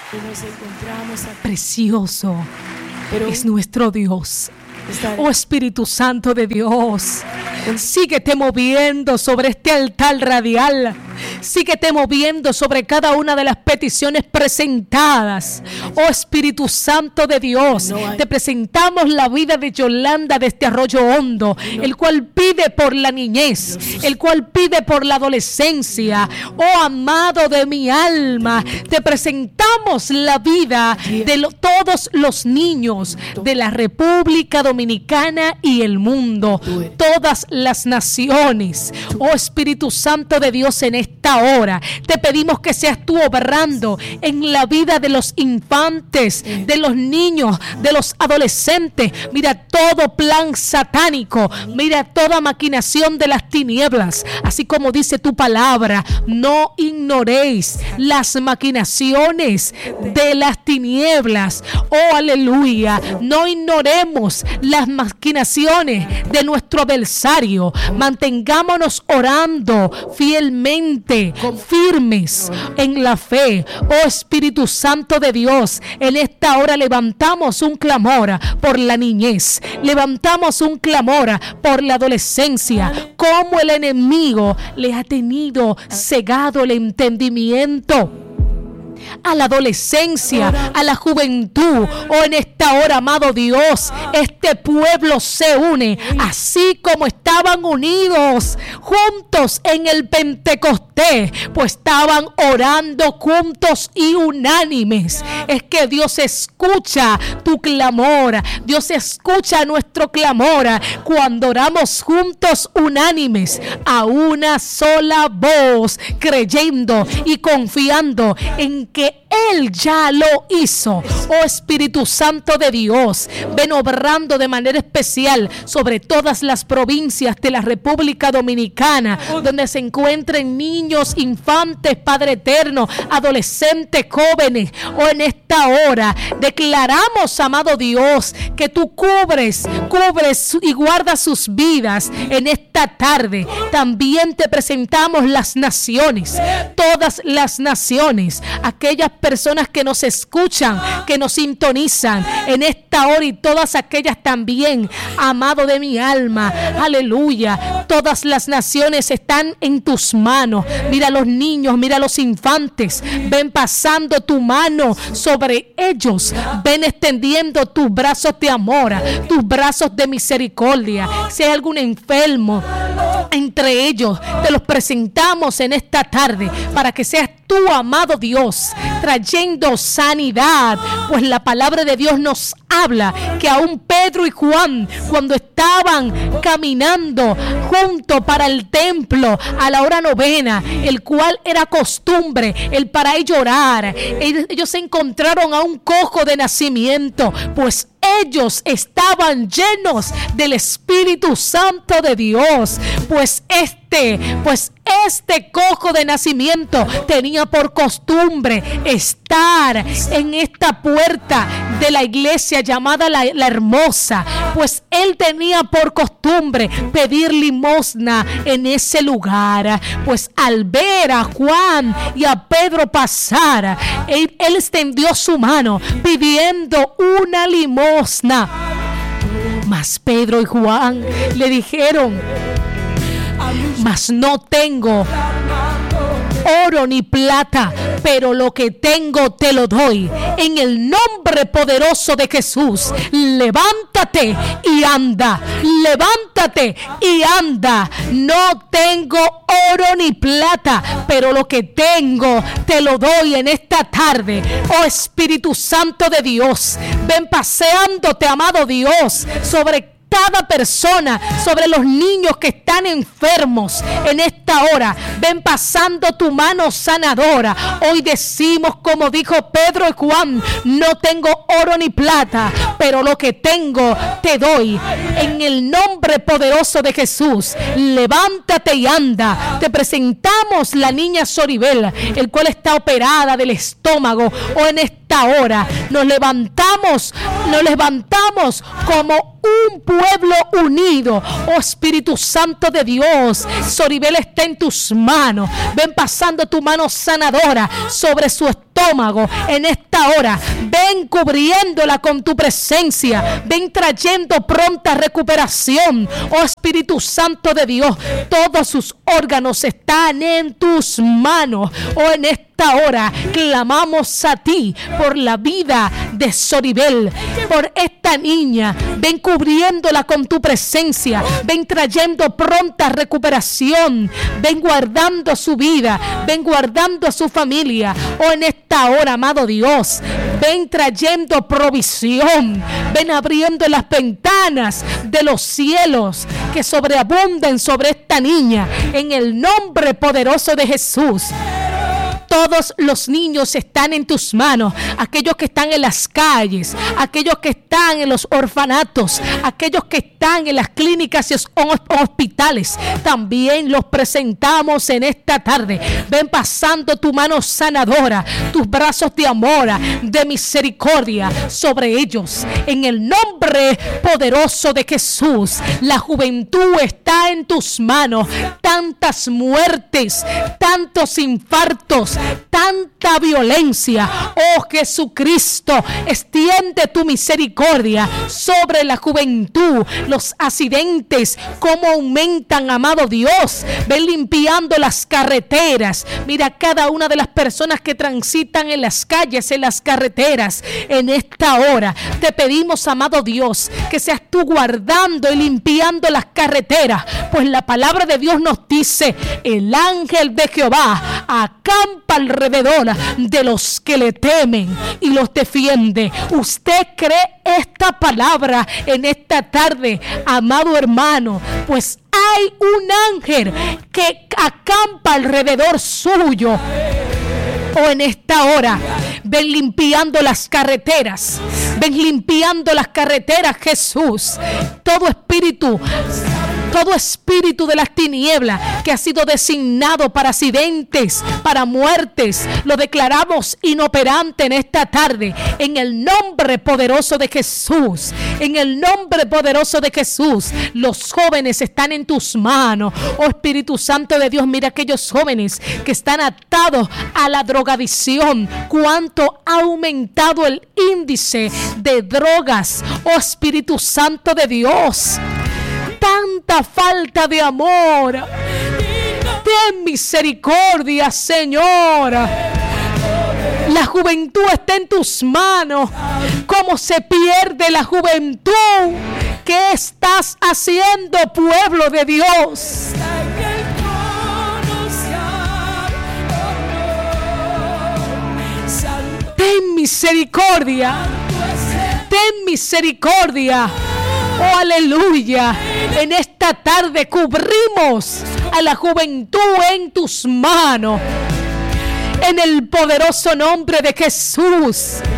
Precioso es nuestro Dios. Oh Espíritu Santo de Dios, síguete moviendo sobre este altar radial. Síguete moviendo sobre cada una de las peticiones presentadas. Oh Espíritu Santo de Dios, te presentamos la vida de Yolanda de este Arroyo Hondo, el cual pide por la niñez, el cual pide por la adolescencia. Oh amado de mi alma, te presentamos la vida de todos los niños de la República Dominicana y el mundo, todas las naciones. Oh Espíritu Santo de Dios, en esta hora te pedimos que seas tú obrando en la vida de los infantes, de los niños, de los adolescentes. Mira todo plan satánico, mira toda maquinación de las tinieblas, así como dice tu palabra. No ignoréis las maquinaciones de las tinieblas. Oh aleluya, no ignoremos las maquinaciones de nuestro adversario. Mantengámonos orando fielmente, firmes en la fe. Oh Espíritu Santo de Dios, en esta hora levantamos un clamor por la niñez, levantamos un clamor por la adolescencia, como el enemigo le ha tenido cegado el entendimiento a la adolescencia, a la juventud. Oh, en esta hora, amado Dios, este pueblo se une, así como estaban unidos juntos en el Pentecostés, pues estaban orando juntos y unánimes. Es que Dios escucha tu clamor, Dios escucha nuestro clamor cuando oramos juntos unánimes a una sola voz, creyendo y confiando en que Él ya lo hizo. Oh Espíritu Santo de Dios, ven obrando de manera especial sobre todas las provincias de la República Dominicana, donde se encuentren niños, infantes, Padre eterno, adolescentes, jóvenes. Oh, en esta hora declaramos, amado Dios, que tú cubres y guardas sus vidas. En esta tarde también te presentamos las naciones, todas las naciones, aquellas personas que nos escuchan, que nos sintonizan en esta hora, y todas aquellas también, amado de mi alma, aleluya. Todas las naciones están en tus manos. Mira a los niños, mira a los infantes, ven pasando tu mano sobre ellos, ven extendiendo tus brazos de amor, tus brazos de misericordia. Si hay algún enfermo entre ellos, te los presentamos en esta tarde para que seas tú, amado Dios, trayendo sanidad, pues la palabra de Dios nos habla que aún Pedro y Juan, cuando estaban caminando juntos para el templo a la hora novena, el cual era costumbre el para ellos orar, ellos se encontraron a un cojo de nacimiento, pues ellos estaban llenos del Espíritu Santo de Dios, pues este cojo de nacimiento tenía por costumbre estar en esta puerta de la iglesia llamada la Hermosa, pues él tenía por costumbre pedir limosna en ese lugar. Pues al ver a Juan y a Pedro pasar, él extendió su mano pidiendo una limosna. Mas Pedro y Juan le dijeron: mas no tengo oro ni plata, pero lo que tengo te lo doy. En el nombre poderoso de Jesús, levántate y anda. Levántate y anda. No tengo oro ni plata, pero lo que tengo te lo doy en esta tarde. Oh Espíritu Santo de Dios, ven paseándote, amado Dios, sobre cada persona, sobre los niños que están enfermos en esta hora. Ven pasando tu mano sanadora. Hoy decimos, como dijo Pedro y Juan: no tengo oro ni plata, pero lo que tengo te doy. En el nombre poderoso de Jesús, levántate y anda. Te presentamos la niña Soribel, el cual está operada del estómago. O en esta esta hora nos levantamos como un pueblo unido. Oh Espíritu Santo de Dios, Soribel está en tus manos. Ven pasando tu mano sanadora sobre su estómago en esta hora. Ven cubriéndola con tu presencia. Ven trayendo pronta recuperación. Oh Espíritu Santo de Dios, todos sus órganos están en tus manos. Oh, en esta hora clamamos a ti por la vida de Soribel, por esta niña. Ven cubriéndola con tu presencia. Ven trayendo pronta recuperación. Ven guardando su vida. Ven guardando a su familia. Oh, en esta hora, amado Dios, ven trayendo provisión. Ven abriendo las ventanas de los cielos que sobreabunden sobre esta niña. En el nombre poderoso de Jesús. Todos los niños están en tus manos, aquellos que están en las calles, aquellos que están en los orfanatos, aquellos que están en las clínicas y hospitales, también los presentamos en esta tarde. Ven pasando tu mano sanadora, tus brazos de amor, de misericordia sobre ellos, en el nombre poderoso de Jesús. La juventud está en tus manos. Tantas muertes, tantos infartos, tanta violencia. Oh Jesucristo, extiende tu misericordia sobre la juventud. Los accidentes, cómo aumentan, amado Dios. Ven limpiando las carreteras. Mira cada una de las personas que transitan en las calles, en las carreteras. En esta hora te pedimos, amado Dios, que seas tú guardando y limpiando las carreteras, pues la palabra de Dios nos dice: el ángel de Jehová acampa alrededor de los que le temen y los defiende. ¿Usted cree esta palabra en esta tarde, amado hermano? Pues hay un ángel que acampa alrededor suyo. O en esta hora, ven limpiando las carreteras. Ven limpiando las carreteras, Jesús. Todo espíritu de las tinieblas que ha sido designado para accidentes, para muertes, lo declaramos inoperante en esta tarde, en el nombre poderoso de Jesús. En el nombre poderoso de Jesús, los jóvenes están en tus manos. Oh Espíritu Santo de Dios, mira aquellos jóvenes que están atados a la drogadicción. Cuánto ha aumentado el índice de drogas. Oh Espíritu Santo de Dios, tanta falta de amor. Ten misericordia, Señor. La juventud está en tus manos. ¿Cómo se pierde la juventud? ¿Qué estás haciendo, pueblo de Dios? Ten misericordia. Ten misericordia. Oh, aleluya. En esta tarde cubrimos a la juventud en tus manos. En el poderoso nombre de Jesús.